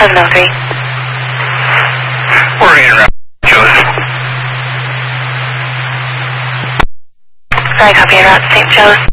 Terminal 3. We're in route, Joseph. Sorry, copy en route, St. Joe's.